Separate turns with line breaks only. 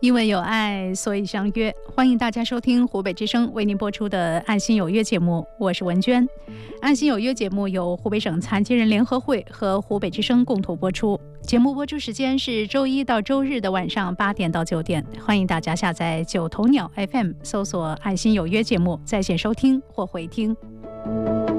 因为有爱，所以相约。欢迎大家收听湖北之声为您播出的《爱心有约》节目，我是文娟。《爱心有约》节目由湖北省残疾人联合会和湖北之声共同播出。节目播出时间是周一到周日的晚上8点到9点。欢迎大家下载9头鸟 FM， 搜索《爱心有约》节目，在线收听或回听。